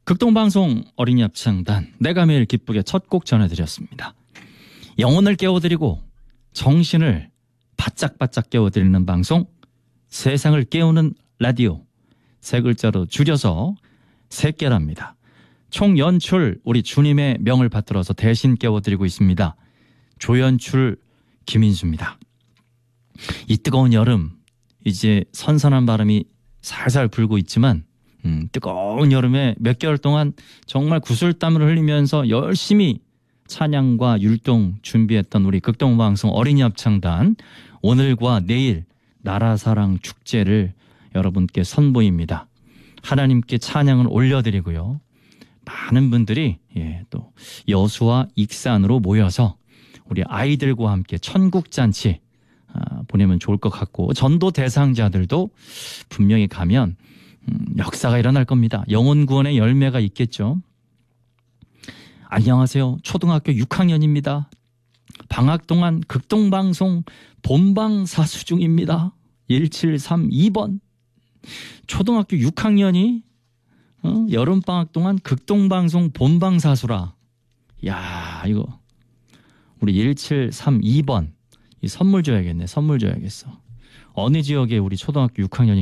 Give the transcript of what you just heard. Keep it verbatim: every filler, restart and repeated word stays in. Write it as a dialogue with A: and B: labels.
A: 극동방송 어린이 합창단 내가 매일 기쁘게 첫 곡 전해드렸습니다. 영혼을 깨워드리고 정신을 바짝바짝 깨워드리는 방송, 세상을 깨우는 라디오, 세 글자로 줄여서 세깨랍니다. 총 연출 우리 주님의 명을 받들어서 대신 깨워드리고 있습니다. 조연출 김인수입니다. 이 뜨거운 여름, 이제 선선한 바람이 살살 불고 있지만 음, 뜨거운 여름에 몇 개월 동안 정말 구슬땀을 흘리면서 열심히 찬양과 율동 준비했던 우리 극동방송 어린이 합창단, 오늘과 내일 나라사랑 축제를 여러분께 선보입니다. 하나님께 찬양을 올려드리고요. 많은 분들이 예, 또 여수와 익산으로 모여서 우리 아이들과 함께 천국잔치 아, 보내면 좋을 것 같고, 전도 대상자들도 분명히 가면 음, 역사가 일어날 겁니다. 영혼 구원의 열매가 있겠죠. 안녕하세요. 초등학교 육 학년입니다. 방학 동안 극동방송 본방사수 중입니다. 일칠삼이 번. 초등학교 육 학년이 어? 여름방학 동안 극동방송 본방사수라. 야, 이거 우리 일칠삼이 번 이 선물 줘야겠네. 선물 줘야겠어. 어느 지역에 우리 초등학교 육 학년이